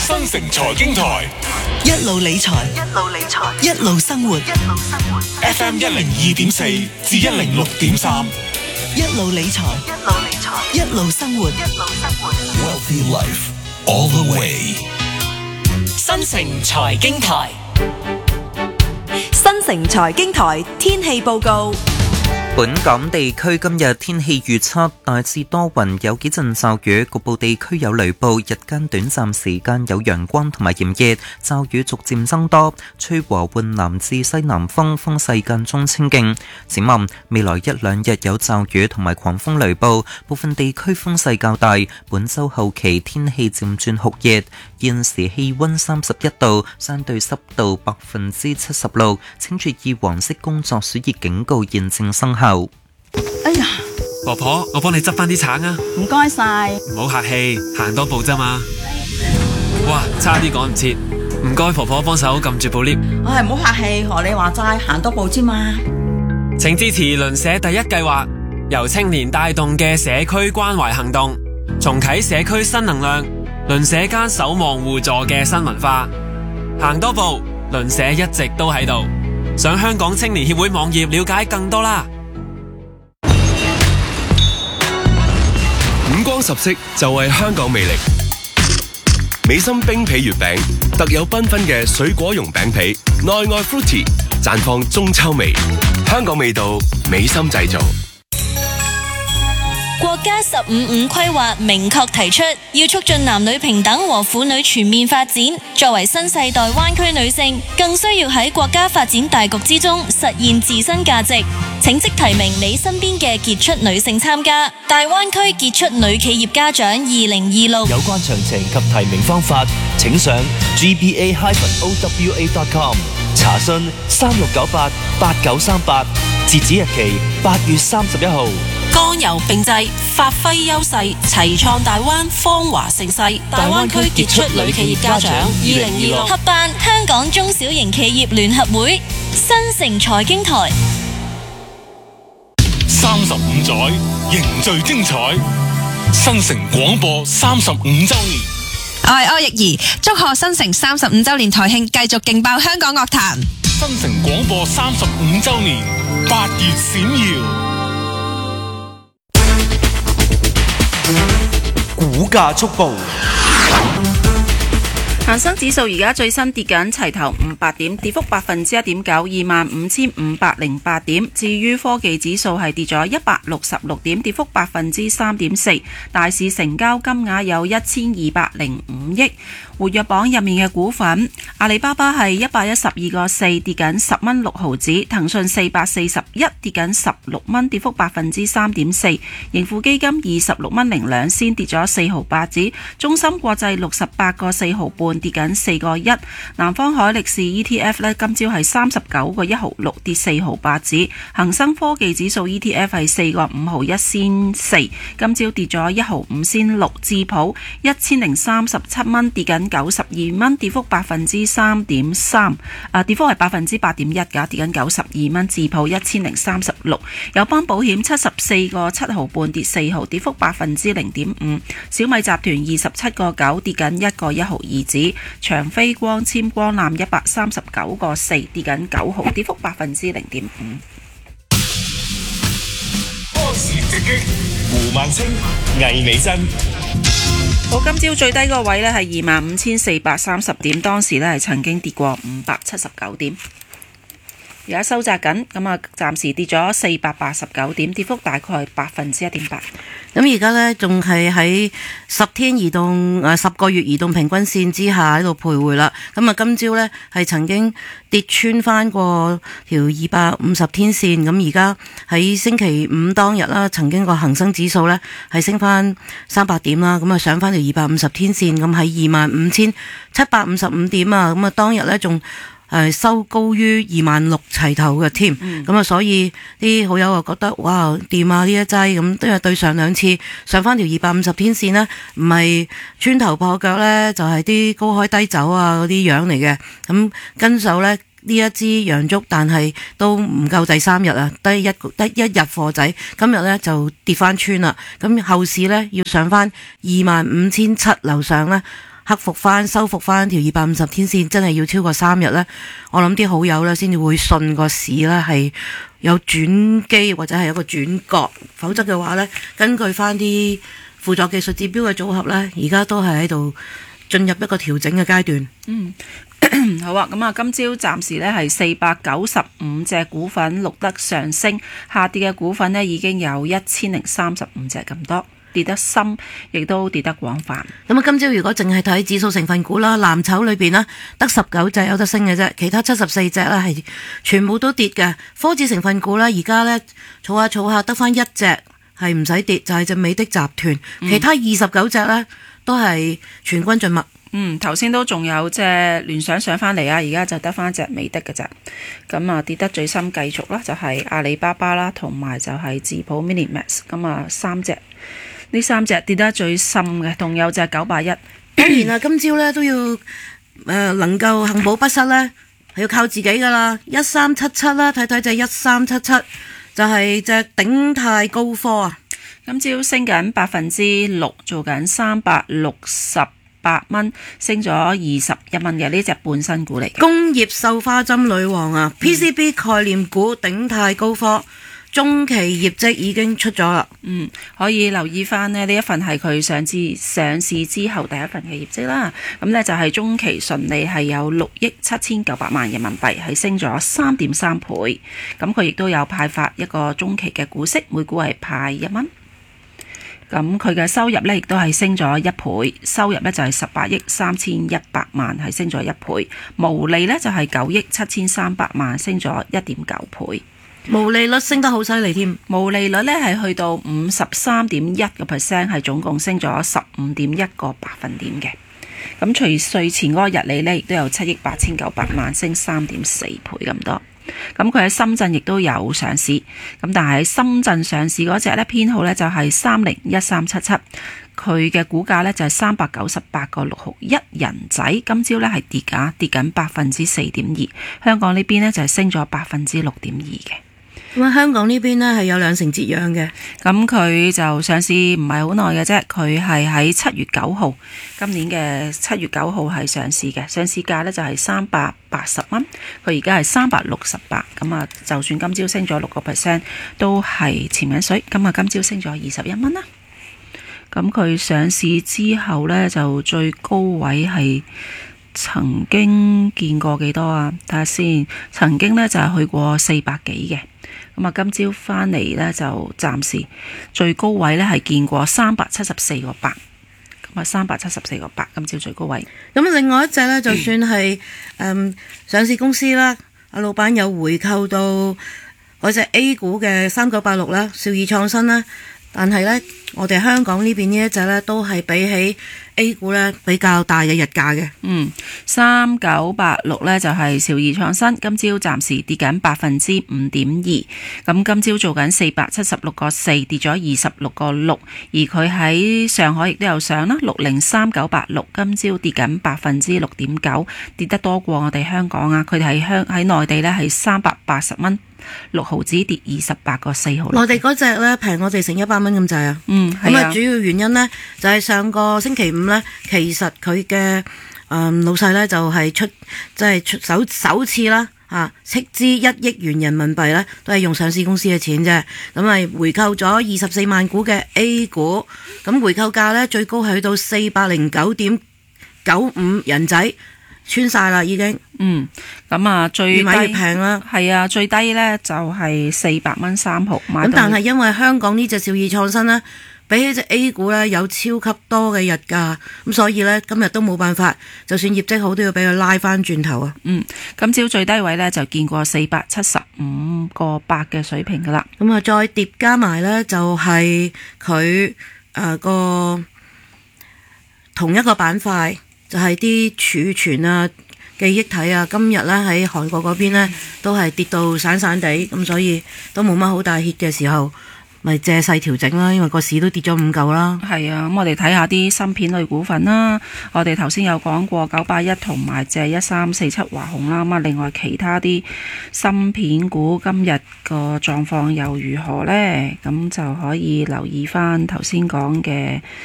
新城財經台， 一路理財，一路生活。 FM 102.4至106.3， 一路理財，一路生活。 Wealthy Life all the way。 新城財經台，新城財經台天氣報告。 本港地區今日天氣預測大致多雲，有幾陣驟雨，局部地區有雷暴，日間短暫時間有陽光同埋炎熱，驟雨逐漸增多，吹和緩南至西南風，風勢間中清勁。展望未來一兩日有驟雨同埋狂風雷暴，部分地區風勢較大。本週後期天氣漸轉酷熱，現時氣溫31度，相對濕度76%，清潔二黃色工作暑熱警告現正生效。 哎呀， 婆婆，我幫你執翻啲橙啊！ 唔該晒。 唔好客氣，行多步咋嘛。哇，差啲趕唔切，唔該婆婆幫手撳住部 lift。 唉，唔好客氣，學你話齋，行多步啫嘛。 請支持鄰舍第一計劃，由青年帶動嘅社區關懷行動，重啟社區新能量，鄰舍間守望互助嘅新文化。行多步，鄰舍一直都喺度。上香港青年協會網頁了解更多啦。 五光十色就係香港魅力。美心冰皮月餅特有繽紛嘅水果蓉餅皮，內外 fruity， 綻放中秋味。香港味道，美心製造。 國家15+5規劃明確提出，要促進男女平等和婦女全面發展。作為新世代灣區女性，更需要喺國家發展大局之中實現自身價值。請即提名你身邊嘅傑出女性參加大灣區傑出女企業家獎2026。 有關詳情及提名方法，請上 gba-owa.com 查詢36988938，截止日期8月31號。 剛柔並濟，發揮優勢，齊創大灣芳華盛世。大灣區傑出女企業家獎2026 合辦香港中小型企業聯合會，新城財經台。 35載凝聚精彩，新城廣播35周年。 我係柯奕兒，祝賀新城35周年台慶繼續勁爆香港樂壇。 新城廣播35周年，8月閃耀。 股價速報， 恒生指數而家最新跌緊，齊頭500點，跌幅1.9%， 25,508 點。至於科技指數係跌咗166點，跌幅3.4%。大市成交金額有1205億。活躍榜入面嘅股份，阿里巴巴係112個4，跌緊10蚊6毫子；騰訊441跌緊16蚊，跌幅3.4%；盈富基金26蚊02仙，跌咗4毫8子；中芯國際68個4毫半，跌緊4個1；南方海力士 ETF 呢，今朝係39個1毫6，跌4毫8子；恒生科技指數 ETF 係4個5毫1仙4，今朝跌咗1毫5仙6；智普1037蚊，跌緊92蚊，跌幅3.3%，跌幅係8.1%㗎，跌緊92蚊。智普1036，友邦保險74個7毫半，跌4毫，跌幅0.5%。小米集團27個9，跌緊1個1毫2子。長飛光纖光纜139個4，跌緊9毫，跌幅0.5%。 波士直擊，胡萬清、魏美珍。 好，今朝最低個位呢係25,430點，當時呢係曾經跌過579點，而家收窄緊，咁啊暫時跌咗489點，跌幅大概係1.8%。 咁而家呢，仲係喺10天移動10個月移動平均線之下喺度徘徊啦。咁啊，今朝呢係曾經跌穿翻過條250天線。咁而家喺星期五當日啦，曾經個恒生指數呢係升翻300點啦。咁啊上翻條250天線，咁喺25,755點啊。咁啊當日呢仲收高於26,000齊頭嘅添，咁啊所以啲好友啊覺得哇掂啊呢一劑咁，因為對上兩次上翻條250天線呢，唔係穿頭破腳呢，就係啲高開低走啊嗰啲樣嚟嘅。咁跟手呢，呢一支陽燭，但係都唔夠第三日啊，得一日貨仔，今日呢就跌翻穿啦。咁後市呢，要上翻25,700樓上呢， 克服翻、修復翻條250天線，真係要超過3日呢。我諗啲好友呢先至會信個市呢係有轉機或者係一個轉角，否則嘅話呢，根據翻啲輔助技術指標嘅組合呢，而家都係喺度進入一個調整嘅階段。 好啊，咁啊，今朝暫時呢係495隻股份錄得上升，下跌嘅股份呢已經有1035隻咁多，跌得深，亦都跌得廣泛。 咁啊，今朝如果淨係睇指數成分股啦，藍籌裏邊呢得19隻有得升嘅啫，其他74隻呢係全部都跌嘅。科指成分股呢，而家呢儲下得翻1隻係唔使跌，就係隻美的集團，其他29隻呢都係全軍盡墨。 頭先都仲有隻聯想上翻嚟啊，而家就得翻隻美的嘅咋。咁啊，跌得最深繼續啦，就係阿里巴巴啦，同埋就係智普 Minimax。咁啊，呢三隻跌得最深嘅，仲有隻981。 當然啦，今朝呢都要能夠幸保不失呢，係要靠自己噶啦。1377啦，睇睇隻1377，就係隻鼎泰高科啊。 今朝升緊6%，做緊368蚊，升咗21蚊嘅呢隻半新股嚟。 工業繡花針女王啊，PCB 概念股鼎泰高科中期業績已經出咗啦。 可以留意翻呢一份係佢上市之後第一份嘅業績啦。咁呢就係中期純利係有6億7900萬人民幣，係升咗3.3倍。咁佢亦都有派發一個中期嘅股息，每股係派1蚊。咁佢嘅收入呢亦都係升咗1倍，收入呢就係18億3100萬，係升咗1倍。毛利呢就係9億7300萬，升咗1.9倍。 毛利率升得好犀利添， 毛利率呢係去到53.1%，係總共升咗15.1個百分點嘅。咁除稅前嗰個日利呢，亦都有7億8900萬，升3.4倍咁多。咁佢喺深圳亦都有上市，咁但係喺深圳上市嗰隻呢，編號呢就係301377，佢嘅股價呢就係398個6毫1人仔。今朝呢係跌緊4.2%，香港呢邊呢就係升咗6.2%嘅。 咁香港呢邊呢係有2成折讓嘅。 咁佢就上市唔係好耐嘅啫，佢係喺7月9號，今年嘅7月9號係上市嘅，上市價呢就係380蚊，佢而家係368，咁啊，就算今朝升咗6%，都係潛緊水。今朝升咗21蚊啦。咁佢上市之後呢，就最高位係曾經見過幾多啊？睇下先，曾經呢就係去過400幾嘅。咁啊，今朝翻嚟呢，就暫時最高位呢係見過374個8，咁啊374個8，今朝最高位。 咁另外一隻呢，就算係上市公司啦，阿老闆有回購到嗰隻 A 股嘅3986啦，兆易創新啦，但係呢，我哋香港呢邊呢一隻呢，都係比起 A 股呢比較大嘅日價嘅。 3986呢就係兆易創新，今朝暫時跌緊5.2%，咁今朝做緊476個4，跌咗26個6，而佢喺上海亦都有上啦，603986，今朝跌緊6.9%，跌得多過我哋香港啊！佢哋喺內地呢係380蚊6毫子，跌28個4毫。 內地嗰隻呢平我哋成100蚊咁滯啊！咁啊，主要原因呢，就係上個星期五呢，其實佢嘅老細呢，就係首次啦斥資1億元人民幣呢，都係用上市公司嘅錢啫。咁係回購咗24萬股嘅 A 股，咁回購價呢，最高係去到409.95人仔，穿晒啦已經。 咁啊最低越買越平啦。 係啊，最低呢就係400蚊3毫。 咁但係因為香港呢隻兆易創新呢，比起隻 A 股呢，有超級多嘅日價，咁所以呢，今日都冇辦法，就算業績好都要俾佢拉翻轉頭啊。 今朝最低位呢，就見過475個8嘅水平噶啦。 咁啊再疊加埋呢，就係佢個同一個板塊，就係啲儲存啊、記憶體啊，今日呢喺韓國嗰邊呢，都係跌到散散地，咁所以都冇乜好大 hit 嘅時候，咪借勢調整啦，因為個市都跌咗5嚿啦。 係啊，咁我哋睇下啲芯片類股份啦。我哋頭先有講過981同埋借1347華虹啦。咁啊，另外其他啲芯片股今日個狀況又如何呢？咁就可以留意翻頭先講嘅